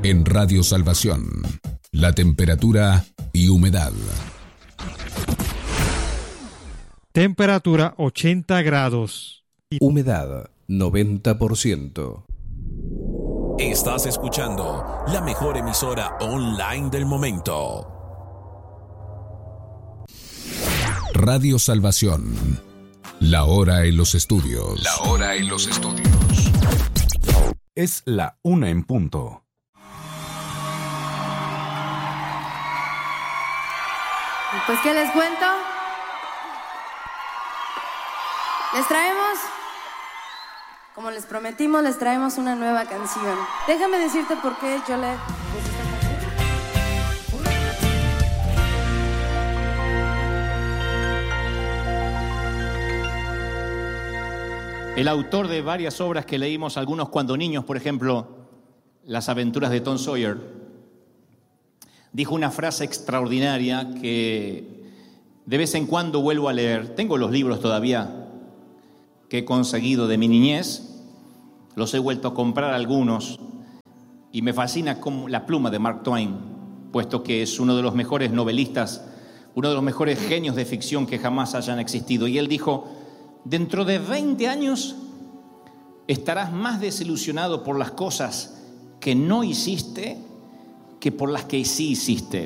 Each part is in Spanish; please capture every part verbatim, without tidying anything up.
En Radio Salvación, la temperatura y humedad. Temperatura ochenta grados. Humedad noventa por ciento. Estás escuchando la mejor emisora online del momento. Radio Salvación. La hora en los estudios. La hora en los estudios. Es la una en punto. Pues, ¿qué les cuento? Les traemos, como les prometimos, les traemos una nueva canción. Déjame decirte por qué yo le puse esta canción. El autor de varias obras que leímos algunos cuando niños, por ejemplo, Las aventuras de Tom Sawyer, dijo una frase extraordinaria que de vez en cuando vuelvo a leer. Tengo los libros todavía que he conseguido de mi niñez, los he vuelto a comprar algunos y me fascina como la pluma de Mark Twain, puesto que es uno de los mejores novelistas, uno de los mejores genios de ficción que jamás hayan existido. Y él dijo: dentro de veinte años estarás más desilusionado por las cosas que no hiciste que por las que sí hiciste.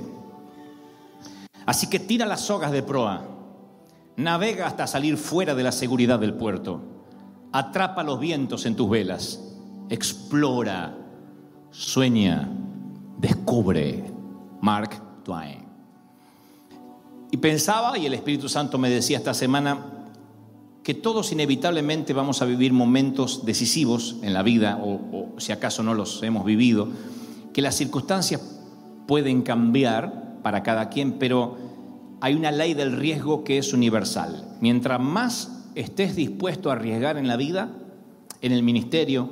Así que tira las sogas de proa, navega hasta salir fuera de la seguridad del puerto, atrapa los vientos en tus velas, explora, sueña, descubre. Mark Twain. Y pensaba, y el Espíritu Santo me decía esta semana, que todos inevitablemente vamos a vivir momentos decisivos en la vida, o, o si acaso no los hemos vivido, que las circunstancias pueden cambiar para cada quien, pero hay una ley del riesgo que es universal. Mientras más estés dispuesto a arriesgar en la vida, en el ministerio,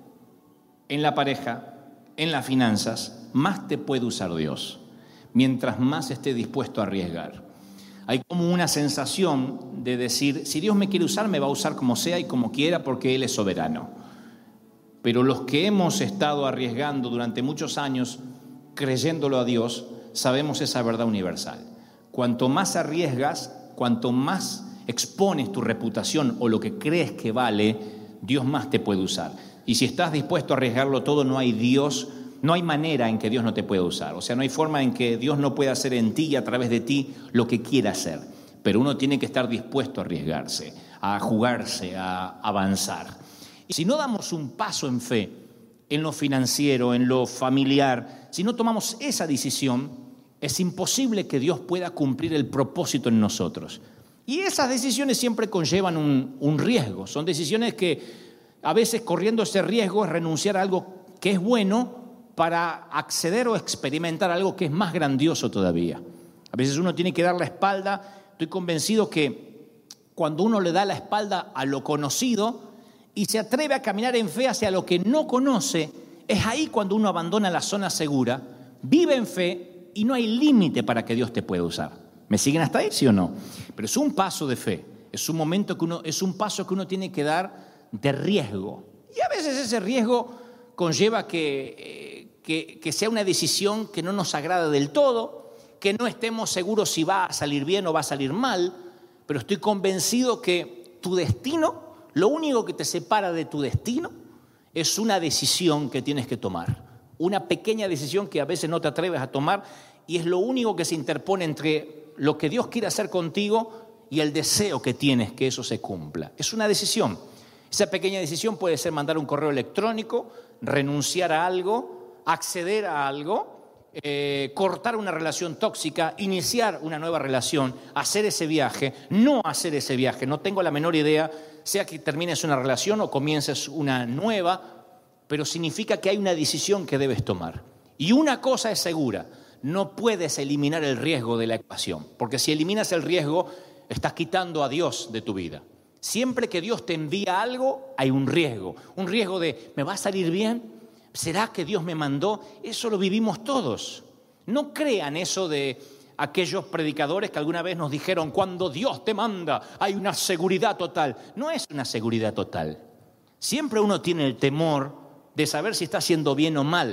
en la pareja, en las finanzas, más te puede usar Dios. Mientras más estés dispuesto a arriesgar. Hay como una sensación de decir, si Dios me quiere usar, me va a usar como sea y como quiera, porque Él es soberano. Pero los que hemos estado arriesgando durante muchos años, creyéndolo a Dios, sabemos esa verdad universal. Cuanto más arriesgas, cuanto más expones tu reputación o lo que crees que vale, Dios más te puede usar. Y si estás dispuesto a arriesgarlo todo, no hay Dios, no hay manera en que Dios no te pueda usar. O sea, no hay forma en que Dios no pueda hacer en ti y a través de ti lo que quiera hacer. Pero uno tiene que estar dispuesto a arriesgarse, a jugarse, a avanzar. Y si no damos un paso en fe, en lo financiero, en lo familiar, si no tomamos esa decisión, es imposible que Dios pueda cumplir el propósito en nosotros. Y esas decisiones siempre conllevan un, un riesgo. Son decisiones que a veces, corriendo ese riesgo, es renunciar a algo que es bueno para acceder o experimentar algo que es más grandioso todavía. A veces uno tiene que dar la espalda. Estoy convencido que cuando uno le da la espalda a lo conocido y se atreve a caminar en fe hacia lo que no conoce, es ahí cuando uno abandona la zona segura, vive en fe y no hay límite para que Dios te pueda usar. ¿Me siguen hasta ahí, sí o no? Pero es un paso de fe, es un momento que uno, es un paso que uno tiene que dar de riesgo. Y a veces ese riesgo conlleva que, eh, que, que sea una decisión que no nos agrada del todo, que no estemos seguros si va a salir bien o va a salir mal, pero estoy convencido que tu destino, lo único que te separa de tu destino es una decisión que tienes que tomar. Una pequeña decisión que a veces no te atreves a tomar y es lo único que se interpone entre lo que Dios quiere hacer contigo y el deseo que tienes que eso se cumpla. Es una decisión. Esa pequeña decisión puede ser mandar un correo electrónico, renunciar a algo, acceder a algo, eh, cortar una relación tóxica, iniciar una nueva relación, hacer ese viaje, no hacer ese viaje. No tengo la menor idea, sea que termines una relación o comiences una nueva, pero significa que hay una decisión que debes tomar. Y una cosa es segura, no puedes eliminar el riesgo de la ecuación, porque si eliminas el riesgo, estás quitando a Dios de tu vida. Siempre que Dios te envía algo, hay un riesgo. Un riesgo de, ¿me va a salir bien? ¿Será que Dios me mandó? Eso lo vivimos todos. No crean eso de aquellos predicadores que alguna vez nos dijeron, cuando Dios te manda, hay una seguridad total. No es una seguridad total. Siempre uno tiene el temor de saber si está haciendo bien o mal,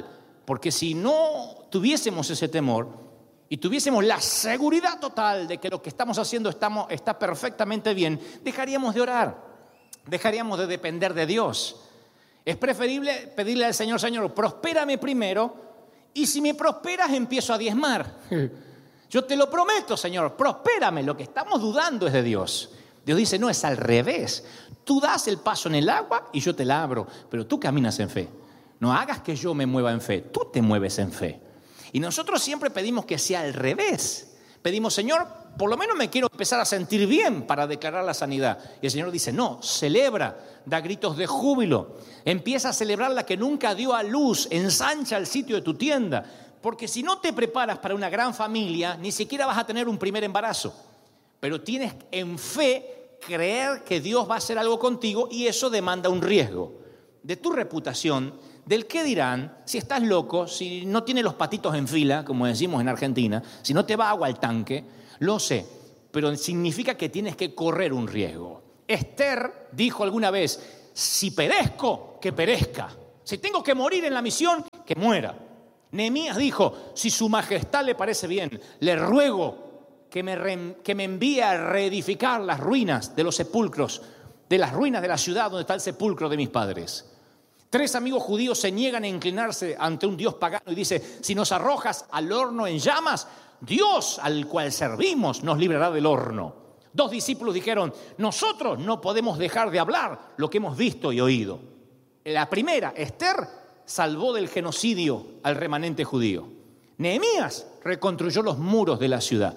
Porque si no tuviésemos ese temor y tuviésemos la seguridad total de que lo que estamos haciendo estamos, está perfectamente bien, dejaríamos de orar, dejaríamos de depender de Dios. Es preferible pedirle al Señor, Señor, prospérame primero, y si me prosperas empiezo a diezmar. Yo te lo prometo, Señor, prospérame. Lo que estamos dudando es de Dios. Dios dice, no, es al revés. Tú das el paso en el agua y yo te la abro, pero tú caminas en fe. No hagas que yo me mueva en fe, tú te mueves en fe. Y nosotros siempre pedimos que sea al revés. Pedimos, Señor, por lo menos me quiero empezar a sentir bien para declarar la sanidad. Y el Señor dice, no, celebra, da gritos de júbilo. Empieza a celebrar la que nunca dio a luz, ensancha el sitio de tu tienda. Porque si no te preparas para una gran familia, ni siquiera vas a tener un primer embarazo. Pero tienes en fe creer que Dios va a hacer algo contigo, y eso demanda un riesgo de tu reputación, del qué dirán, si estás loco, si no tienes los patitos en fila, como decimos en Argentina, si no te va agua al tanque, lo sé, pero significa que tienes que correr un riesgo. Esther dijo alguna vez, si perezco, que perezca. Si tengo que morir en la misión, que muera. Nehemías dijo, si su majestad le parece bien, le ruego que me, re, que me envíe a reedificar las ruinas de los sepulcros, de las ruinas de la ciudad donde está el sepulcro de mis padres. Tres amigos judíos se niegan a inclinarse ante un Dios pagano y dice, si nos arrojas al horno en llamas, Dios al cual servimos nos librará del horno. Dos discípulos dijeron, nosotros no podemos dejar de hablar lo que hemos visto y oído. La primera, Esther, salvó del genocidio al remanente judío. Nehemías reconstruyó los muros de la ciudad.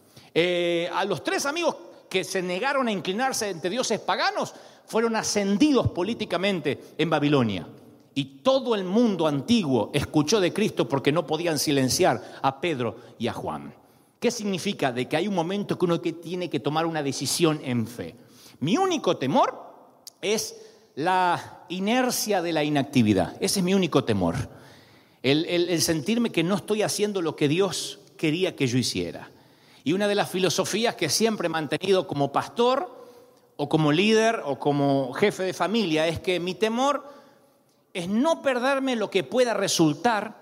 Eh, a los tres amigos que se negaron a inclinarse ante dioses paganos fueron ascendidos políticamente en Babilonia. Y todo el mundo antiguo escuchó de Cristo porque no podían silenciar a Pedro y a Juan. ¿Qué significa? De que hay un momento que uno que tiene que tomar una decisión en fe. Mi único temor es la inercia de la inactividad. Ese es mi único temor. El, el, el sentirme que no estoy haciendo lo que Dios quería que yo hiciera. Y una de las filosofías que siempre he mantenido como pastor o como líder o como jefe de familia es que mi temor es no perderme lo que pueda resultar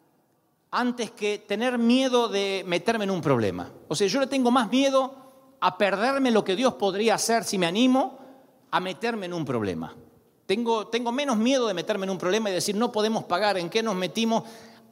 antes que tener miedo de meterme en un problema. O sea, yo le tengo más miedo a perderme lo que Dios podría hacer si me animo a meterme en un problema. Tengo, tengo menos miedo de meterme en un problema y decir no podemos pagar, en qué nos metimos,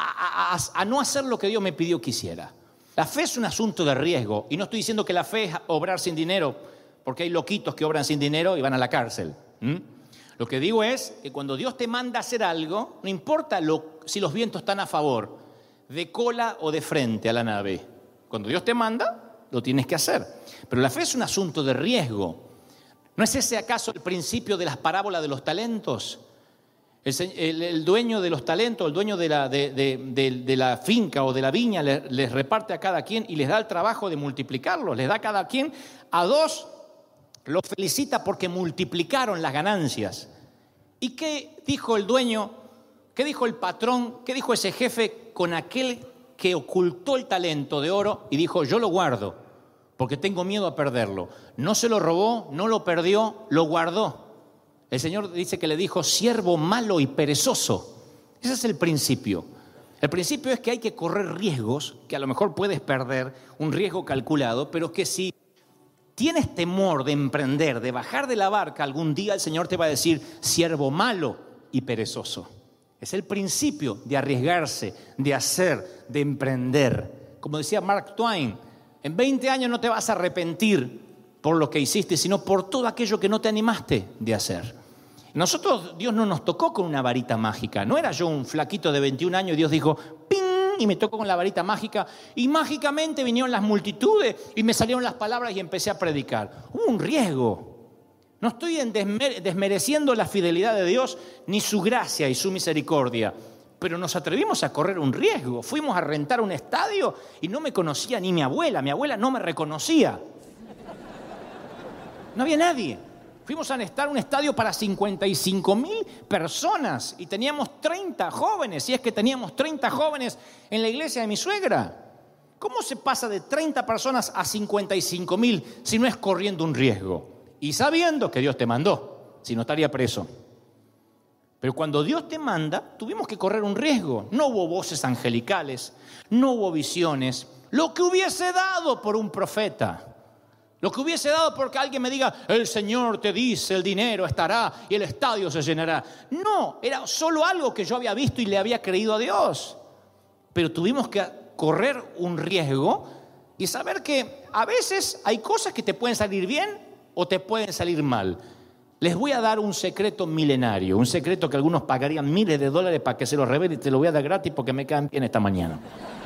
a, a, a no hacer lo que Dios me pidió que hiciera. La fe es un asunto de riesgo, y no estoy diciendo que la fe es obrar sin dinero, porque hay loquitos que obran sin dinero y van a la cárcel. ¿Mm? Lo que digo es que cuando Dios te manda a hacer algo, no importa lo, si los vientos están a favor, de cola o de frente a la nave. Cuando Dios te manda, lo tienes que hacer. Pero la fe es un asunto de riesgo. ¿No es ese acaso el principio de las parábolas de los talentos? El, el, el dueño de los talentos, el dueño de la, de, de, de, de la finca o de la viña les, les reparte a cada quien y les da el trabajo de multiplicarlos. Les da a cada quien a dos, los felicita porque multiplicaron las ganancias. ¿Y qué dijo el dueño? ¿Qué dijo el patrón? ¿Qué dijo ese jefe con aquel que ocultó el talento de oro y dijo, yo lo guardo porque tengo miedo a perderlo? No se lo robó, no lo perdió, lo guardó. El Señor dice que le dijo, siervo malo y perezoso. Ese es el principio. El principio es que hay que correr riesgos, que a lo mejor puedes perder, un riesgo calculado, pero que si tienes temor de emprender, de bajar de la barca, algún día el Señor te va a decir, siervo malo y perezoso. Es el principio de arriesgarse, de hacer, de emprender. Como decía Mark Twain, en veinte años no te vas a arrepentir por lo que hiciste, sino por todo aquello que no te animaste de hacer. Nosotros, Dios no nos tocó con una varita mágica. No era yo un flaquito de veintiún años y Dios dijo, ¡ping! Y me tocó con la varita mágica y mágicamente vinieron las multitudes y me salieron las palabras y empecé a predicar. Hubo un riesgo. No estoy en desmere- desmereciendo la fidelidad de Dios ni su gracia y su misericordia, pero nos atrevimos a correr un riesgo. Fuimos a rentar un estadio y no me conocía ni mi abuela. Mi abuela no me reconocía. No había nadie. Fuimos a rentar un estadio para cincuenta y cinco mil personas y teníamos treinta jóvenes, y es que teníamos treinta jóvenes en la iglesia de mi suegra. ¿Cómo se pasa de treinta personas a cincuenta y cinco mil si no es corriendo un riesgo? Y sabiendo que Dios te mandó, si no estaría preso. Pero cuando Dios te manda, tuvimos que correr un riesgo. No hubo voces angelicales, no hubo visiones. Lo que hubiese dado por un profeta, lo que hubiese dado porque alguien me diga, el Señor te dice, el dinero estará y el estadio se llenará. No, era solo algo que yo había visto y le había creído a Dios. Pero tuvimos que correr un riesgo y saber que a veces hay cosas que te pueden salir bien o te pueden salir mal. Les voy a dar un secreto milenario, un secreto que algunos pagarían miles de dólares para que se lo revele y te lo voy a dar gratis porque me caen bien esta mañana.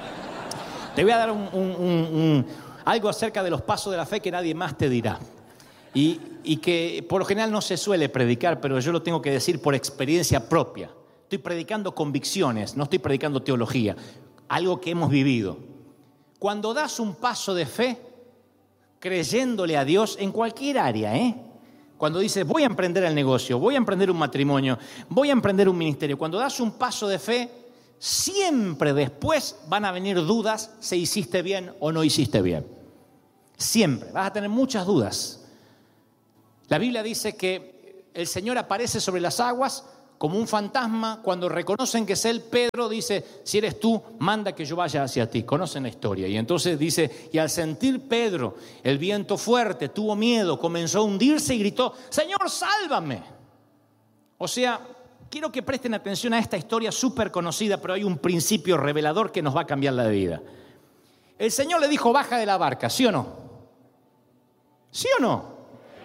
Te voy a dar un, un, un, un, algo acerca de los pasos de la fe que nadie más te dirá. Y, y que por lo general no se suele predicar, pero yo lo tengo que decir por experiencia propia. Estoy predicando convicciones, no estoy predicando teología, algo que hemos vivido. Cuando das un paso de fe, creyéndole a Dios en cualquier área, ¿eh? Cuando dices, voy a emprender el negocio, voy a emprender un matrimonio, voy a emprender un ministerio. Cuando das un paso de fe, siempre después van a venir dudas si hiciste bien o no hiciste bien. Siempre. Vas a tener muchas dudas. La Biblia dice que el Señor aparece sobre las aguas como un fantasma. Cuando reconocen que es Él, Pedro dice, si eres tú, manda que yo vaya hacia ti. Conocen la historia. Y entonces dice, y al sentir Pedro el viento fuerte, tuvo miedo, comenzó a hundirse y gritó, Señor, sálvame. O sea, quiero que presten atención a esta historia súper conocida, pero hay un principio revelador que nos va a cambiar la vida. El Señor le dijo, baja de la barca, ¿sí o no? ¿Sí o no?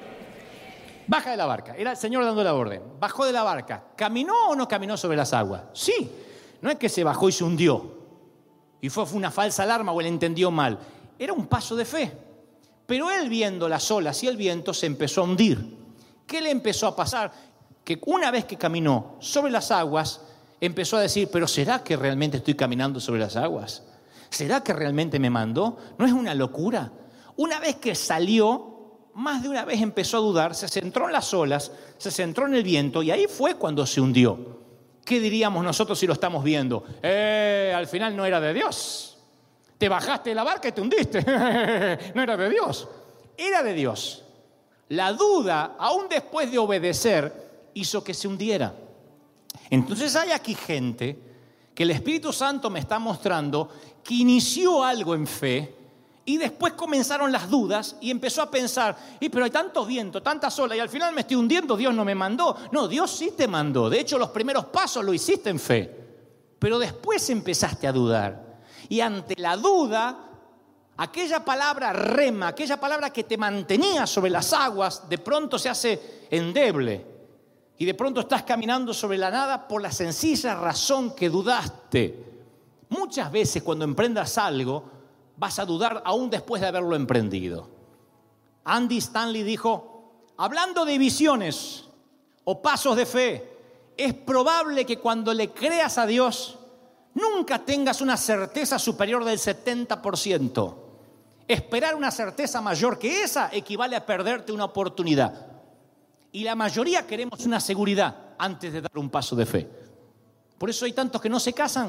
Baja de la barca. Era el Señor dando la orden. Bajó de la barca. ¿Caminó o no caminó sobre las aguas? Sí. No es que se bajó y se hundió. Y fue, fue una falsa alarma o él entendió mal. Era un paso de fe. Pero él, viendo las olas y el viento, se empezó a hundir. ¿Qué le empezó a pasar? Que una vez que caminó sobre las aguas, empezó a decir, ¿pero será que realmente estoy caminando sobre las aguas? ¿Será que realmente me mandó? ¿No es una locura? Una vez que salió, más de una vez empezó a dudar, se centró en las olas, se centró en el viento y ahí fue cuando se hundió. ¿Qué diríamos nosotros si lo estamos viendo? Eh, al final no era de Dios. Te bajaste de la barca y te hundiste. No era de Dios. Era de Dios. La duda, aún después de obedecer, hizo que se hundiera. Entonces hay aquí gente que el Espíritu Santo me está mostrando que inició algo en fe y después comenzaron las dudas y empezó a pensar, y pero hay tanto viento, tantas olas y al final me estoy hundiendo, Dios no me mandó. No, Dios sí te mandó. De hecho, los primeros pasos lo hiciste en fe. Pero después empezaste a dudar. Y ante la duda, aquella palabra rema, aquella palabra que te mantenía sobre las aguas, de pronto se hace endeble. Y de pronto estás caminando sobre la nada por la sencilla razón que dudaste. Muchas veces cuando emprendas algo, vas a dudar aún después de haberlo emprendido. Andy Stanley dijo, hablando de visiones o pasos de fe, es probable que cuando le creas a Dios, nunca tengas una certeza superior del setenta por ciento. Esperar una certeza mayor que esa equivale a perderte una oportunidad. Y la mayoría queremos una seguridad antes de dar un paso de fe. Por eso hay tantos que no se casan.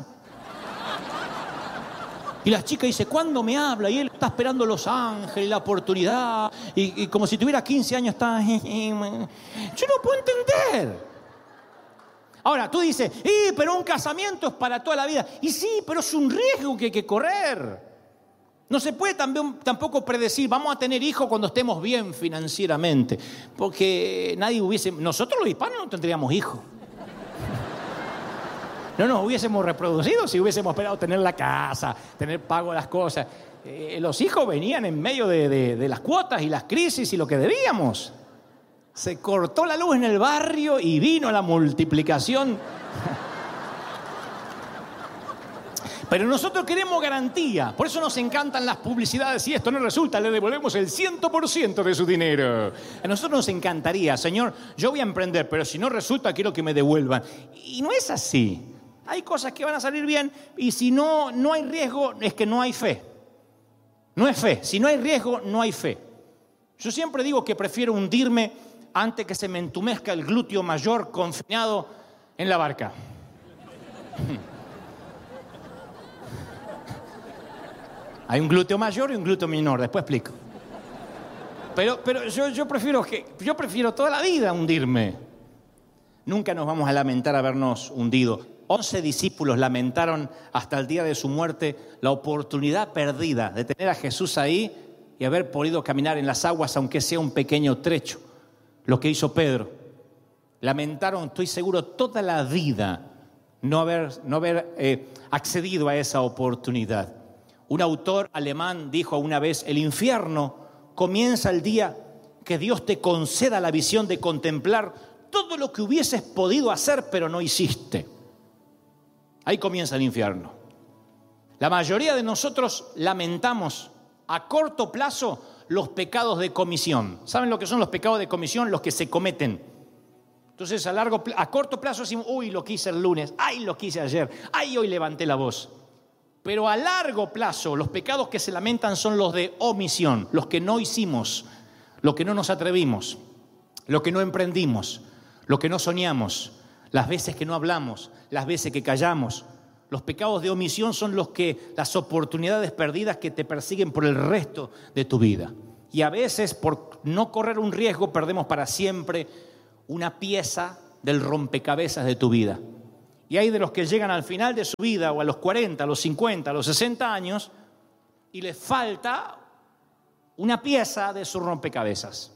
Y la chica dice, ¿cuándo me habla? Y él está esperando Los Ángeles, la oportunidad. Y, y como si tuviera quince años está... Yo no puedo entender. Ahora, tú dices, ¡eh, pero un casamiento es para toda la vida! Y sí, pero es un riesgo que hay que correr. No se puede también, tampoco predecir, vamos a tener hijos cuando estemos bien financieramente. Porque nadie hubiese... Nosotros los hispanos no tendríamos hijos. No nos hubiésemos reproducido si hubiésemos esperado tener la casa, tener pago de las cosas. Eh, los hijos venían en medio de, de, de las cuotas y las crisis y lo que debíamos. Se cortó la luz en el barrio y vino la multiplicación. Pero nosotros queremos garantía. Por eso nos encantan las publicidades. Si esto no resulta, le devolvemos el cien por ciento de su dinero. A nosotros nos encantaría, Señor, yo voy a emprender, pero si no resulta, quiero que me devuelvan. Y no es así. Hay cosas que van a salir bien y si no, no hay riesgo, es que no hay fe. No es fe. Si no hay riesgo, no hay fe. Yo siempre digo que prefiero hundirme antes que se me entumezca el glúteo mayor confinado en la barca. Hay un glúteo mayor y un glúteo menor, después explico. Pero, pero yo, yo, prefiero que, yo prefiero toda la vida hundirme. Nunca nos vamos a lamentar habernos hundido. Once discípulos lamentaron hasta el día de su muerte la oportunidad perdida de tener a Jesús ahí y haber podido caminar en las aguas, aunque sea un pequeño trecho. Lo que hizo Pedro. Lamentaron, estoy seguro, toda la vida no haber, no haber eh, accedido a esa oportunidad. Un autor alemán dijo una vez, el infierno comienza el día que Dios te conceda la visión de contemplar todo lo que hubieses podido hacer pero no hiciste. Ahí comienza el infierno. La mayoría de nosotros lamentamos a corto plazo los pecados de comisión. ¿Saben lo que son los pecados de comisión? Los que se cometen. Entonces a, largo, a corto plazo decimos, uy, lo que hice el lunes, ay, lo que hice ayer, ay, hoy levanté la voz. Pero a largo plazo los pecados que se lamentan son los de omisión, los que no hicimos, los que no nos atrevimos, los que no emprendimos, los que no soñamos, las veces que no hablamos, las veces que callamos. Los pecados de omisión son los que, las oportunidades perdidas que te persiguen por el resto de tu vida. Y a veces, por no correr un riesgo, perdemos para siempre una pieza del rompecabezas de tu vida. Y hay de los que llegan al final de su vida, o a los cuarenta, a los cincuenta, a los sesenta años, y les falta una pieza de su rompecabezas.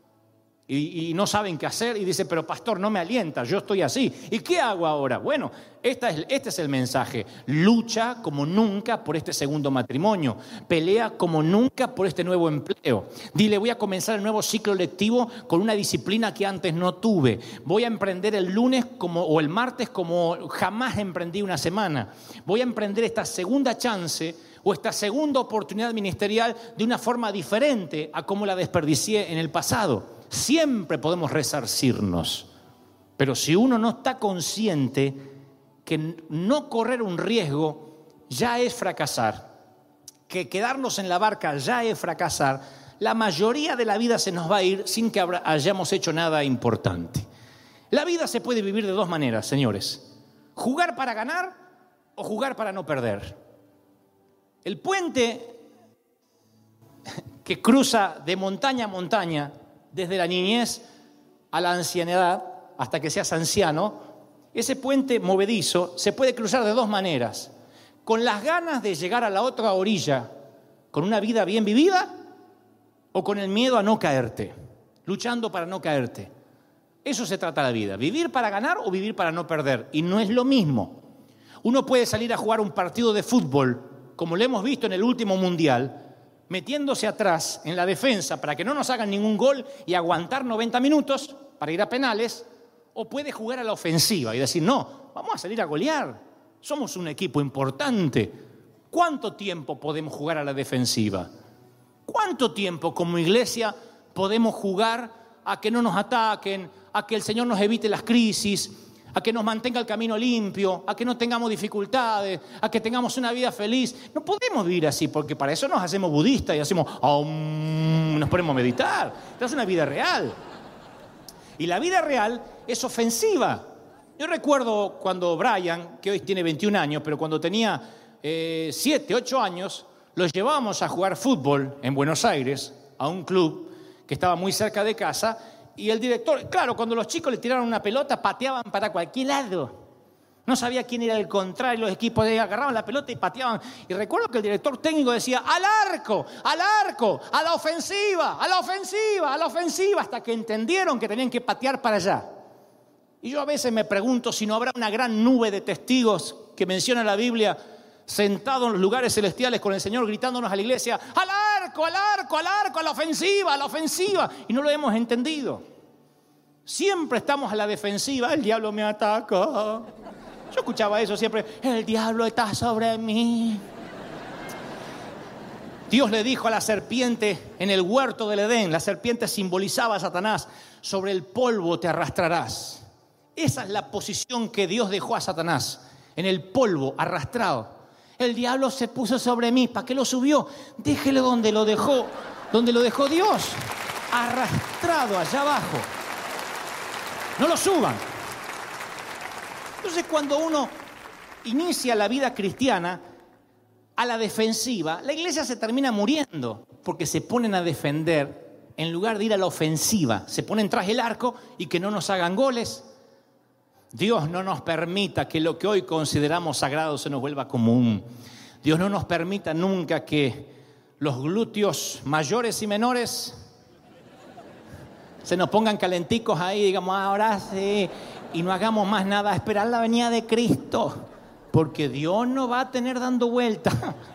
Y, y no saben qué hacer y dicen, pero pastor, no me alienta, yo estoy así. ¿Y qué hago ahora? Bueno, esta es, este es el mensaje. Lucha como nunca por este segundo matrimonio. Pelea como nunca por este nuevo empleo. Dile, voy a comenzar el nuevo ciclo lectivo con una disciplina que antes no tuve. Voy a emprender el lunes como, o el martes como jamás emprendí una semana. Voy a emprender esta segunda chance o esta segunda oportunidad ministerial de una forma diferente a como la desperdicié en el pasado. Siempre podemos resarcirnos, pero si uno no está consciente que no correr un riesgo ya es fracasar, que quedarnos en la barca ya es fracasar, la mayoría de la vida se nos va a ir sin que hayamos hecho nada importante. La vida se puede vivir de dos maneras, señores: jugar para ganar o jugar para no perder. El puente que cruza de montaña a montaña, desde la niñez a la ancianidad, hasta que seas anciano, ese puente movedizo se puede cruzar de dos maneras: con las ganas de llegar a la otra orilla, con una vida bien vivida, o con el miedo a no caerte, luchando para no caerte. Eso se trata la vida, vivir para ganar o vivir para no perder, y no es lo mismo. Uno puede salir a jugar un partido de fútbol, como lo hemos visto en el último mundial, metiéndose atrás en la defensa para que no nos hagan ningún gol y aguantar noventa minutos para ir a penales, o puede jugar a la ofensiva y decir, no, vamos a salir a golear, somos un equipo importante. ¿Cuánto tiempo podemos jugar a la defensiva? ¿Cuánto tiempo como iglesia podemos jugar a que no nos ataquen, a que el Señor nos evite las crisis, a que nos mantenga el camino limpio, a que no tengamos dificultades, a que tengamos una vida feliz? No podemos vivir así, porque para eso nos hacemos budistas y hacemos, um, nos ponemos a meditar. Esta es una vida real. Y la vida real es ofensiva. Yo recuerdo cuando Brian, que hoy tiene veintiún años, pero cuando tenía eh, siete, ocho años, los llevábamos a jugar fútbol en Buenos Aires, a un club que estaba muy cerca de casa. Y el director, claro, cuando los chicos le tiraron una pelota, pateaban para cualquier lado. No sabía quién era el contrario, los equipos agarraban la pelota y pateaban. Y recuerdo que el director técnico decía, al arco, al arco, a la ofensiva, a la ofensiva, a la ofensiva, hasta que entendieron que tenían que patear para allá. Y yo a veces me pregunto si no habrá una gran nube de testigos que menciona la Biblia, sentados en los lugares celestiales con el Señor gritándonos a la iglesia, al arco, al arco, al arco, a la ofensiva, a la ofensiva. Y no lo hemos entendido. Siempre estamos a la defensiva, el diablo me ataca. Yo escuchaba eso siempre, el diablo está sobre mí. Dios le dijo a la serpiente en el huerto del Edén, la serpiente simbolizaba a Satanás, sobre el polvo te arrastrarás. Esa es la posición que Dios dejó a Satanás, en el polvo, arrastrado. El diablo se puso sobre mí, ¿para qué lo subió? Déjelo donde lo dejó, donde lo dejó Dios, arrastrado allá abajo. No lo suban. Entonces, cuando uno inicia la vida cristiana a la defensiva, la iglesia se termina muriendo porque se ponen a defender en lugar de ir a la ofensiva. Se ponen tras el arco y que no nos hagan goles. Dios no nos permita que lo que hoy consideramos sagrado se nos vuelva común. Dios no nos permita nunca que los glúteos mayores y menores se nos pongan calenticos ahí, digamos, ahora sí, y no hagamos más nada a esperar la venida de Cristo, porque Dios no va a tener dando vuelta.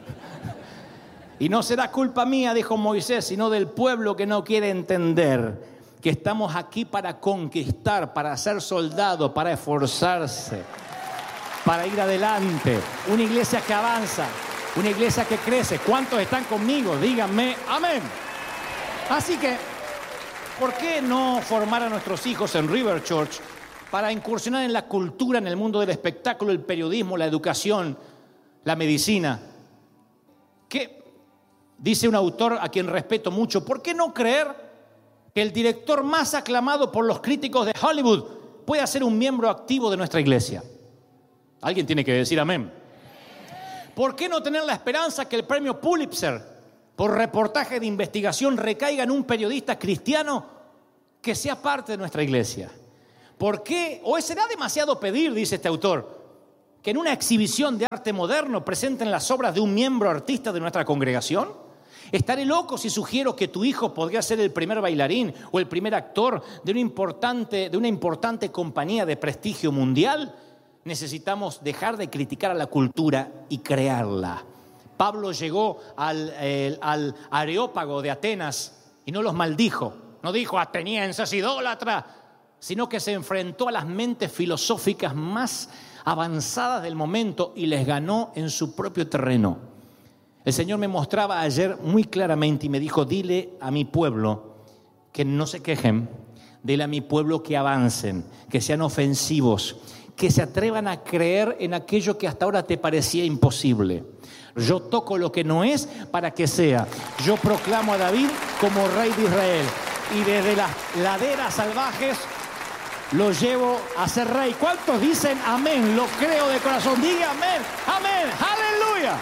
Y no será culpa mía, dijo Moisés, sino del pueblo que no quiere entender que estamos aquí para conquistar, para ser soldados, para esforzarse, para ir adelante. Una iglesia que avanza, una iglesia que crece. ¿Cuántos están conmigo? Díganme amén. Así que, ¿por qué no formar a nuestros hijos en River Church para incursionar en la cultura, en el mundo del espectáculo, el periodismo, la educación, la medicina? ¿Qué? Dice un autor a quien respeto mucho, ¿por qué no creer que el director más aclamado por los críticos de Hollywood pueda ser un miembro activo de nuestra iglesia? Alguien tiene que decir amén. ¿Por qué no tener la esperanza que el premio Pulitzer por reportaje de investigación recaiga en un periodista cristiano que sea parte de nuestra iglesia? ¿Por qué? ¿O será demasiado pedir, dice este autor, que en una exhibición de arte moderno presenten las obras de un miembro artista de nuestra congregación? ¿Estaré loco si sugiero que tu hijo podría ser el primer bailarín o el primer actor de una importante, de una importante compañía de prestigio mundial? Necesitamos dejar de criticar a la cultura y crearla. Pablo llegó al, el, al Areópago de Atenas y no los maldijo. No dijo atenienses, idólatras, sino que se enfrentó a las mentes filosóficas más avanzadas del momento y les ganó en su propio terreno. El Señor me mostraba ayer muy claramente y me dijo, dile a mi pueblo que no se quejen, dile a mi pueblo que avancen, que sean ofensivos, que se atrevan a creer en aquello que hasta ahora te parecía imposible. Yo toco lo que no es para que sea. Yo proclamo a David como rey de Israel y desde las laderas salvajes lo llevo a ser rey. ¿Cuántos dicen amén? Lo creo de corazón. Diga amén, amén, aleluya.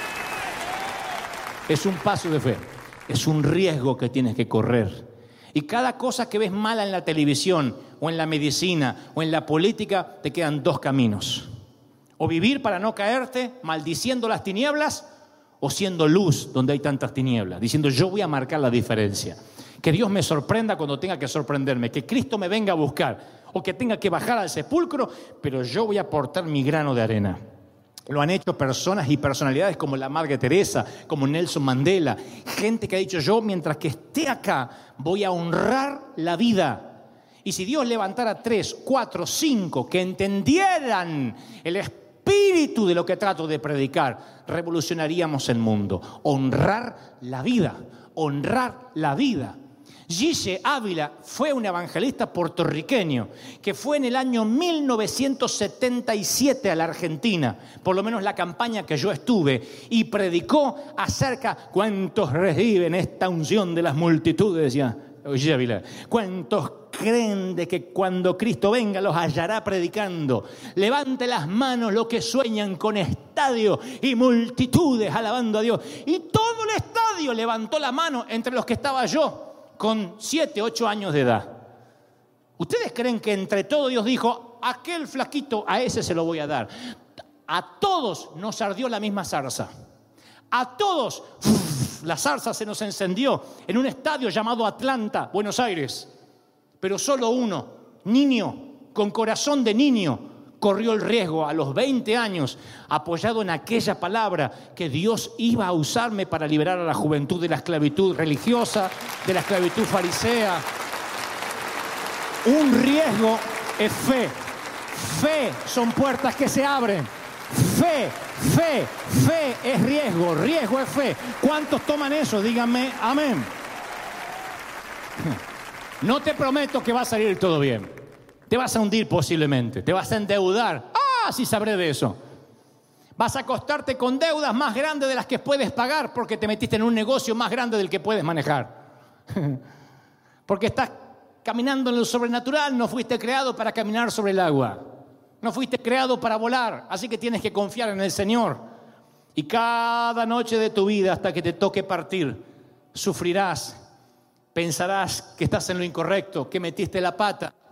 Es un paso de fe, es un riesgo que tienes que correr. Y cada cosa que ves mala en la televisión, o en la medicina, o en la política, te quedan dos caminos. O vivir para no caerte, maldiciendo las tinieblas, o siendo luz donde hay tantas tinieblas, diciendo yo voy a marcar la diferencia. Que Dios me sorprenda cuando tenga que sorprenderme, que Cristo me venga a buscar, o que tenga que bajar al sepulcro, pero yo voy a aportar mi grano de arena. Lo han hecho personas y personalidades como la Madre Teresa, como Nelson Mandela, gente que ha dicho yo mientras que esté acá voy a honrar la vida. Y si Dios levantara tres, cuatro, cinco que entendieran el espíritu de lo que trato de predicar, revolucionaríamos el mundo. Honrar la vida, honrar la vida. Gille Ávila fue un evangelista puertorriqueño que fue en el año mil novecientos setenta y siete a la Argentina, por lo menos la campaña que yo estuve, y predicó acerca cuántos reciben esta unción de las multitudes, decía Gille Ávila, cuántos creen de que cuando Cristo venga los hallará predicando. Levante las manos los que sueñan con estadio y multitudes alabando a Dios. Y todo el estadio levantó la mano, entre los que estaba yo, con siete, ocho años de edad. ¿Ustedes creen que entre todos Dios dijo, aquel flaquito, a ese se lo voy a dar? A todos nos ardió la misma zarza. A todos, uf, la zarza se nos encendió en un estadio llamado Atlanta, Buenos Aires. Pero solo uno, niño, con corazón de niño, corrió el riesgo a los veinte años, apoyado en aquella palabra que Dios iba a usarme para liberar a la juventud de la esclavitud religiosa, de la esclavitud farisea. Un riesgo es fe. Fe son puertas que se abren. Fe, fe, fe es riesgo, riesgo es fe. ¿Cuántos toman eso? Díganme amén. No te prometo que va a salir todo bien. Te vas a hundir posiblemente, te vas a endeudar. Ah, sí sabré de eso. Vas a acostarte con deudas más grandes de las que puedes pagar porque te metiste en un negocio más grande del que puedes manejar. Porque estás caminando en lo sobrenatural, no fuiste creado para caminar sobre el agua. No fuiste creado para volar, así que tienes que confiar en el Señor. Y cada noche de tu vida hasta que te toque partir, sufrirás, pensarás que estás en lo incorrecto, que metiste la pata.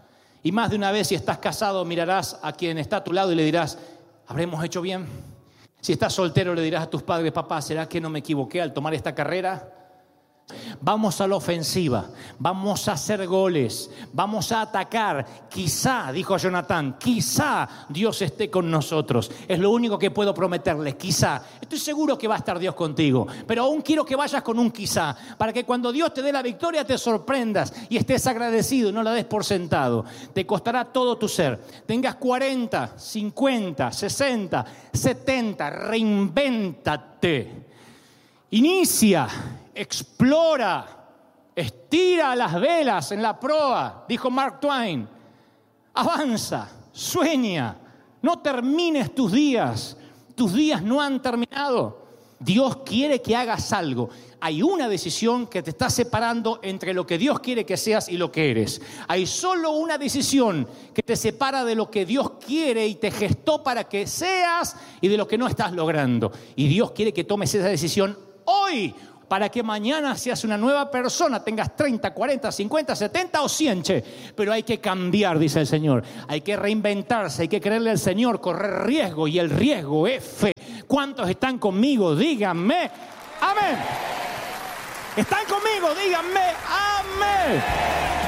Y más de una vez, si estás casado, mirarás a quien está a tu lado y le dirás, ¿habremos hecho bien? Si estás soltero, le dirás a tus padres, papá, ¿será que no me equivoqué al tomar esta carrera? Vamos a la ofensiva, vamos a hacer goles, vamos a atacar. Quizá, dijo Jonatán, quizá Dios esté con nosotros. Es lo único que puedo prometerles, quizá. Estoy seguro que va a estar Dios contigo, pero aún quiero que vayas con un quizá, para que cuando Dios te dé la victoria te sorprendas y estés agradecido y no la des por sentado. Te costará todo tu ser. Tengas cuarenta, cincuenta, sesenta, setenta, reinvéntate. Inicia. Explora, estira las velas en la proa, dijo Mark Twain. Avanza, sueña, no termines tus días. Tus días no han terminado. Dios quiere que hagas algo. Hay una decisión que te está separando entre lo que Dios quiere que seas y lo que eres. Hay solo una decisión que te separa de lo que Dios quiere y te gestó para que seas y de lo que no estás logrando. Y Dios quiere que tomes esa decisión hoy, para que mañana seas una nueva persona, tengas treinta, cuarenta, cincuenta, setenta o cien, che. Pero hay que cambiar, dice el Señor. Hay que reinventarse, hay que creerle al Señor, correr riesgo, y el riesgo es fe. ¿Cuántos están conmigo? Díganme, amén. ¿Están conmigo? Díganme, amén.